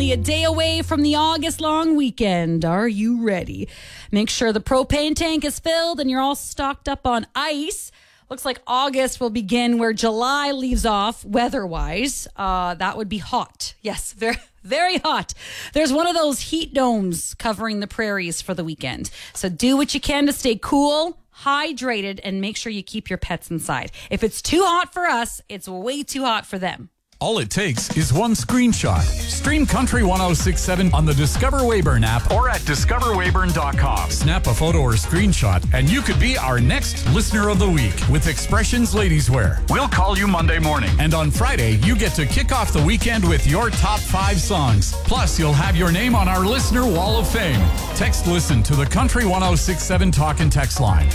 only a day away from the August long weekend. Are you ready? Make sure the propane tank is filled and you're all stocked up on ice. Looks like August will begin where July leaves off weather-wise. That would be hot. Yes, very, very hot. There's one of those heat domes covering the prairies for the weekend. So do what you can to stay cool, hydrated, and make sure you keep your pets inside. If it's too hot for us, it's way too hot for them. All it takes is one screenshot. Stream Country 106.7 on the Discover Weyburn app or at discoverweyburn.com. Snap a photo or screenshot, and you could be our next Listener of the Week with Expressions Ladies Wear. We'll call you Monday morning. And on Friday, you get to kick off the weekend with your top 5 songs. Plus, you'll have your name on our Listener Wall of Fame. Text LISTEN to the Country 106.7 talk and text line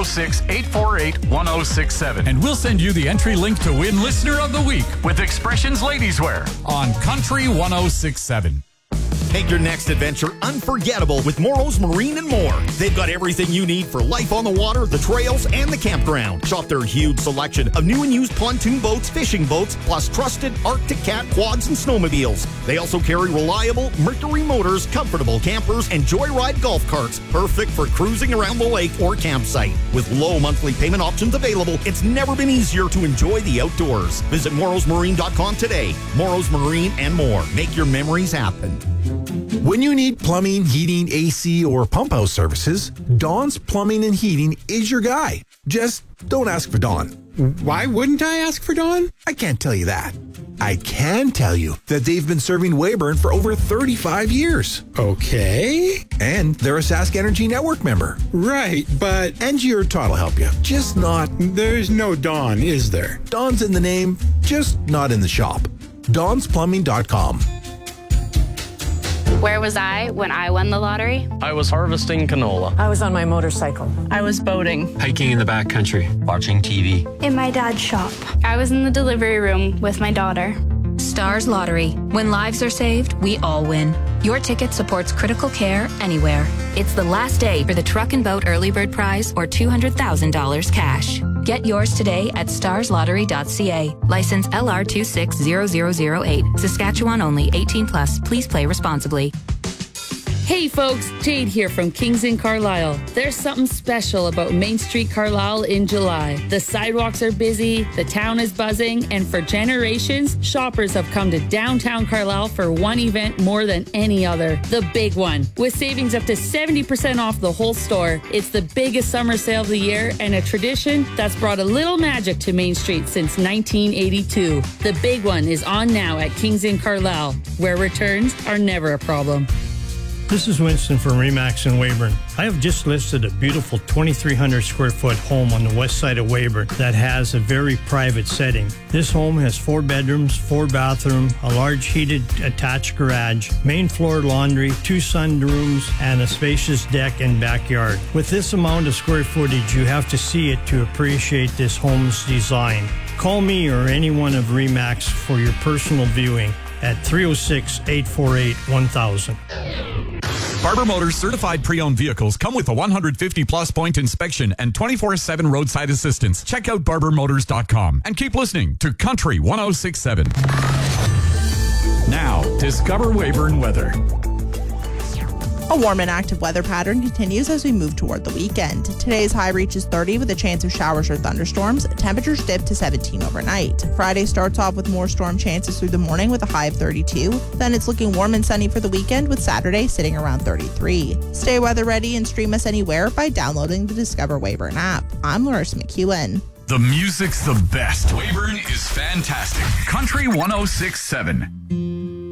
306-848-1067. And we'll send you the entry link to win Listener of the Week with Expressions Ladies Wear on Country 106.7. Make your next adventure unforgettable with Moros Marine and More. They've got everything you need for life on the water, the trails, and the campground. Shop their huge selection of new and used pontoon boats, fishing boats, plus trusted Arctic Cat quads and snowmobiles. They also carry reliable Mercury motors, comfortable campers, and Joyride golf carts, perfect for cruising around the lake or campsite. With low monthly payment options available, it's never been easier to enjoy the outdoors. Visit morosmarine.com today. Moros Marine and More. Make your memories happen. When you need plumbing, heating, AC, or pump house services, Dawn's Plumbing and Heating is your guy. Just don't ask for Dawn. Why wouldn't I ask for Dawn? I can't tell you that. I can tell you that they've been serving Weyburn for over 35 years. Okay. And they're a Sask Energy Network member. Right, but... Angie or Todd will help you. Just not... There's no Dawn, is there? Dawn's in the name, just not in the shop. Dawn'sPlumbing.com. Where was I when I won the lottery? I was harvesting canola. I was on my motorcycle. I was boating. Hiking in the backcountry. Watching TV. In my dad's shop. I was in the delivery room with my daughter. Stars Lottery. When lives are saved, we all win. Your ticket supports critical care anywhere. It's the last day for the Truck and Boat Early Bird Prize or $200,000 cash. Get yours today at starslottery.ca. License LR260008. Saskatchewan only. 18 plus. Please play responsibly. Hey folks, Jade here from Kings in Carlisle. There's something special about Main Street Carlisle in July. The sidewalks are busy, the town is buzzing, and for generations, shoppers have come to downtown Carlisle for one event more than any other, the big one. With savings up to 70% off the whole store, it's the biggest summer sale of the year and a tradition that's brought a little magic to Main Street since 1982. The big one is on now at Kings in Carlisle, where returns are never a problem. This is Winston from Remax in Weyburn. I have just listed a beautiful 2,300 square foot home on the west side of Weyburn that has a very private setting. This home has 4 bedrooms, 4 bathrooms, a large heated attached garage, main floor laundry, 2 sunrooms, and a spacious deck and backyard. With this amount of square footage, you have to see it to appreciate this home's design. Call me or anyone of Remax for your personal viewing at 306-848-1000. Barber Motors certified pre-owned vehicles come with a 150-plus point inspection and 24/7 roadside assistance. Check out barbermotors.com and keep listening to Country 106.7. Now, discover Weyburn weather. A warm and active weather pattern continues as we move toward the weekend. Today's high reaches 30 with a chance of showers or thunderstorms. Temperatures dip to 17 overnight. Friday starts off with more storm chances through the morning with a high of 32. Then it's looking warm and sunny for the weekend with Saturday sitting around 33. Stay weather ready and stream us anywhere by downloading the Discover Weyburn app. I'm Larissa McEwen. The music's the best. Weyburn is fantastic. Country 106.7.